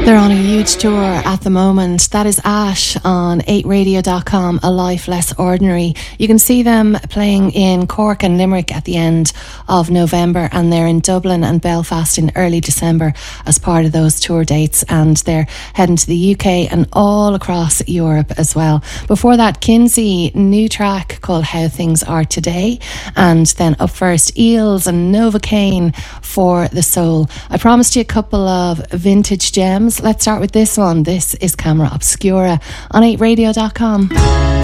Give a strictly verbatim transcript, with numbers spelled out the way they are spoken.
They're on a huge tour at the moment. That is Ash on eight radio dot com, A Life Less Ordinary. You can see them playing in Cork and Limerick at the end of November, and they're in Dublin and Belfast in early December as part of those tour dates, and they're heading to the U K and all across Europe as well. Before that, Kinsey, new track called How Things Are Today, and then up first, Eels and Novocaine for the Soul. I promised you a couple of vintage gems. Let's start with this one. This is Camera Obscura on eight radio dot com.